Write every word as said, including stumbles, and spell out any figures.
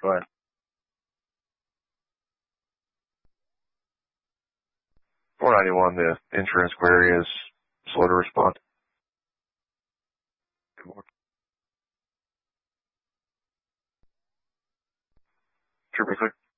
Go ahead. four ninety-one, the insurance query is slow to respond. Trooper,